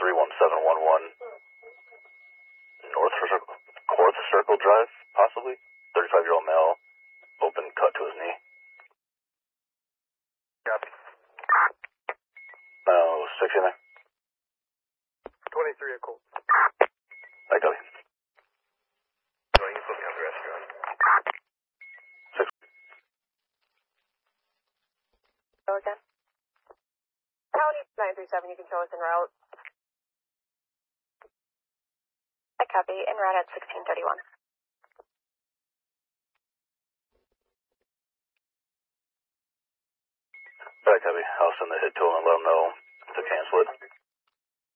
31711 North Circle, Fourth Circle Drive, possibly. 35-year-old male, open cut to his knee. Copy. 6 in there. 23 at Colt. I copy. So you can put me on the restaurant. 6. Go again. County 937, you can show us en route. I copy, en route at 1631. I copy. I'll send the hit to him and let him know to cancel it.